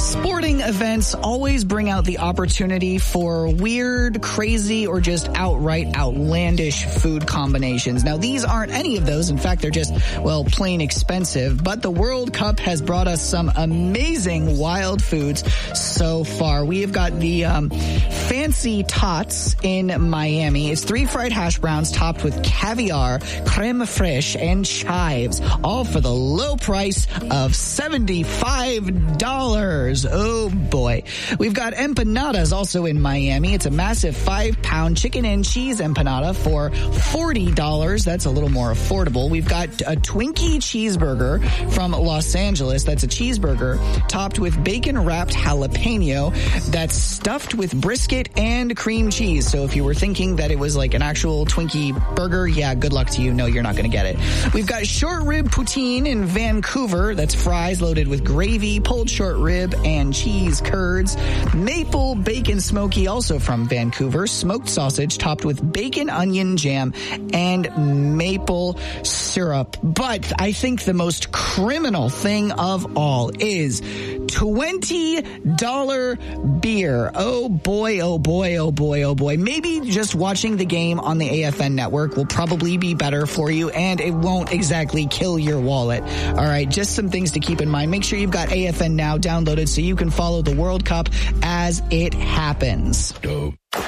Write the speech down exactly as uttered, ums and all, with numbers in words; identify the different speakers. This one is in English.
Speaker 1: Sporting events always bring out the opportunity for weird, crazy, or just outright outlandish food combinations. Now, these aren't any of those. In fact, they're just, well, plain expensive. But the World Cup has brought us some amazing wild foods so far. We have got the um, Fancy Tots in Miami. It's three fried hash browns topped with caviar, creme fraiche, and chives, all for the low price of seventy-five dollars. Oh boy. We've got empanadas also in Miami. It's a massive five pound chicken and cheese empanada for forty dollars. That's a little more affordable. We've got a Twinkie cheeseburger from Los Angeles. That's a cheeseburger topped with bacon wrapped jalapeno that's stuffed with brisket and cream cheese. So if you were thinking that it was like an actual Twinkie burger, yeah, good luck to you. No, you're not going to get it. We've got short rib poutine in Vancouver. That's fries loaded with gravy, pulled short rib, and cheese curds. Maple bacon smoky, also from Vancouver. Smoked sausage topped with bacon, onion jam, and maple syrup. But I think the most criminal thing of all is twenty dollars beer. Oh boy, oh boy, oh boy, oh boy. Maybe just watching the game on the A F N network will probably be better for you, and it won't exactly kill your wallet. All right, just some things to keep in mind. Make sure you've got A F N Now downloaded so you can follow the World Cup as it happens.
Speaker 2: Dope.